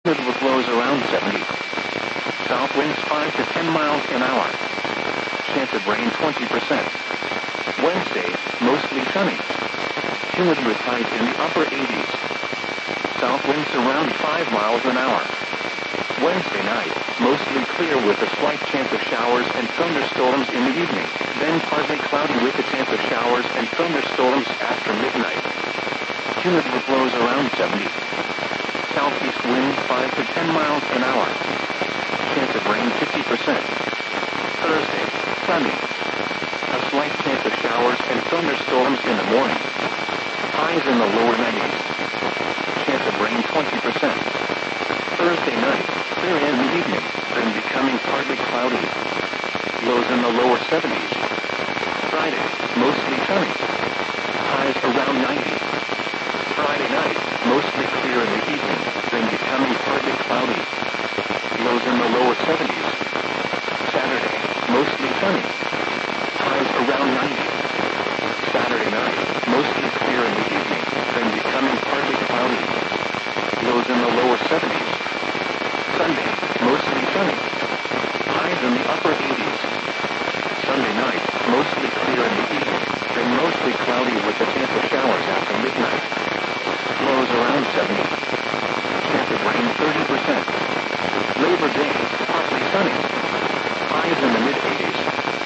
Wind will blows around 70. South winds 5 to 10 miles an hour. Chance of rain 20%. Wednesday, mostly sunny. Humidity with highs in the upper 80s. South winds around 5 miles an hour. Wednesday night, mostly clear with a slight chance of showers and thunderstorms in the evening, then partly cloudy with a chance of showers and thunderstorms after midnight. Humidity blows around 70. Southeast winds 5 to 10 miles an hour. Chance of rain 50%. Thursday, sunny. A slight chance of showers and thunderstorms in the morning. Highs in the lower 90s. Chance of rain 20%. Thursday night, clear in the evening, then becoming partly cloudy. Lows in the lower 70s. Friday, mostly sunny. Highs around 90. Friday night, mostly clear in the evening, then becoming partly cloudy. Lows in the lower 70s. Saturday, mostly sunny. Highs around 90. Saturday night, mostly clear in the evening, then becoming partly cloudy. Lows in the lower 70s. Sunday, mostly sunny. Highs in the upper 80s. Sunday night, mostly clear in the evening, then mostly cloudy with a chance of showers after midnight. Lows around 70. Chance of rain 30%. Labor Day, partly sunny. Highs in the mid-80s.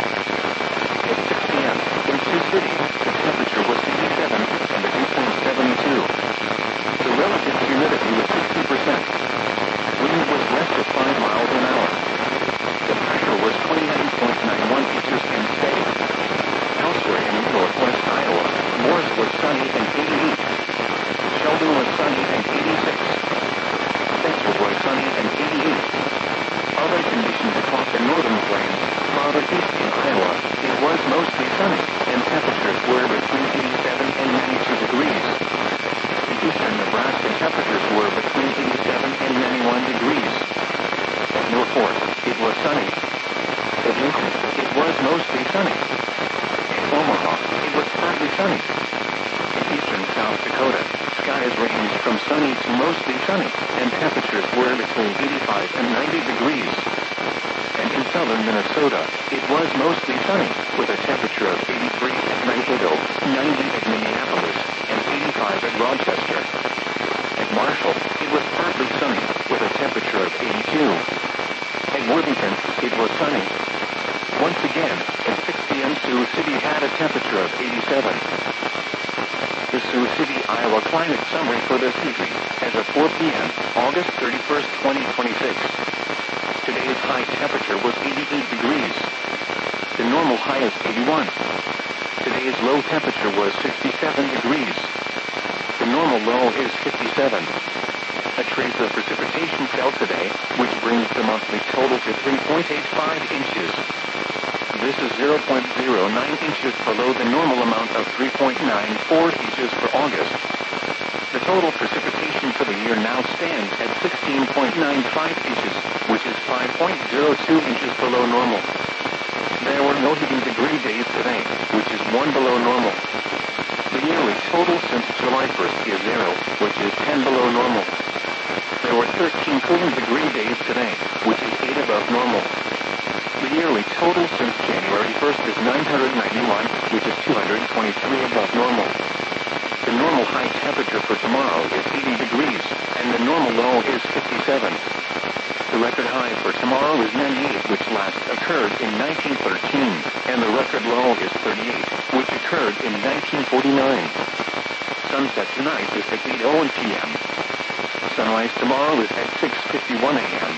At 6 p.m., in Sioux City, the temperature was 67 and the dew point 72. The relative humidity was 60%. Wind was west of 5 miles an hour. The pressure was 29.91 inches and steady. Elsewhere in northwest Iowa, Morris was sunny and 88. Sheldon was sunny and 86. Spencer was sunny and 88. Other conditions across the northern plains, farther east in Iowa, it was mostly sunny, and temperatures were between 87 and 92 degrees. In eastern Nebraska, temperatures were between 87 and 91 degrees. At Norfolk, it was sunny. At Lincoln, it was mostly sunny. At Omaha, it was partly sunny. In eastern South Dakota, skies ranged from sunny to mostly sunny, and temperatures were between 85 and 90 degrees. And in southern Minnesota, it was mostly sunny, with a temperature of 83 at Mankato, 90 at Minneapolis, and 85 at Rochester. At Marshall, it was partly sunny, with a temperature of 82. At Worthington, it was sunny. Once again, at 6 p.m. Sioux City had a temperature of 87. The Sioux City, Iowa climate summary for this evening, as of 4 p.m., August 31st, 2026. Today's high temperature was 88 degrees. The normal high is 81. Today's low temperature was 67 degrees. The normal low is 57. A trace of precipitation fell today, which brings the monthly total to 3.85 inches. This is 0.09 inches below the normal amount of 3.94 inches for August. The total precipitation for the year now stands at 16.95 inches, which is 5.02 inches below normal. There were no heating degree days today, which is 1 below normal. The yearly total since July 1st is 0, which is 10 below normal. There were 13 cooling degree days today, which is 8 above normal. The yearly total since January 1st is 991, which is 223 above normal. The normal high temperature for tomorrow is 80 degrees, and the normal low is 57. The record high for tomorrow is 98, which last occurred in 1913, and the record low is 38, which occurred in 1949. Sunset tonight is at 8:01 p.m. Sunrise tomorrow is at 6:51 a.m.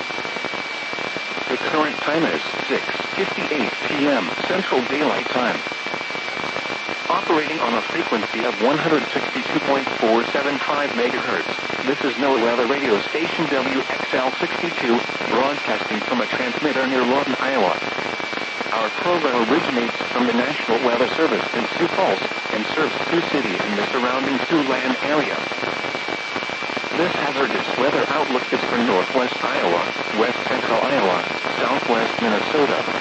The current time is 6:58 p.m. Central Daylight Time. Operating on a frequency of 162.475 MHz, this is NOAA Weather Radio Station WXL62, broadcasting from a transmitter near Lawton, Iowa. Our program originates from the National Weather Service in Sioux Falls and serves Sioux City and the surrounding Siouxland area. This hazardous weather outlook is for northwest Iowa, west central Iowa, southwest Minnesota,